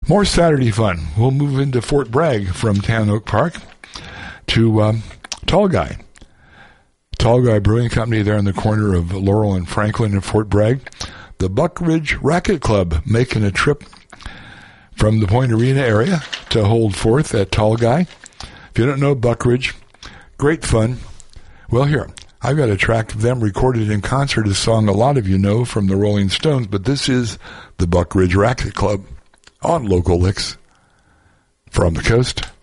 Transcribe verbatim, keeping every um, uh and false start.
More Saturday fun. We'll move into Fort Bragg from Tan Oak Park to um, Tall Guy. Tall Guy Brewing Company there on the corner of Laurel and Franklin in Fort Bragg. The Buck Ridge Racket Club making a trip from the Point Arena area to hold forth at Tall Guy. If you don't know Buck Ridge, great fun. Well, here, I've got a track of them recorded in concert, a song a lot of you know from the Rolling Stones, but this is the Buck Ridge Racket Club on Local Licks from the coast.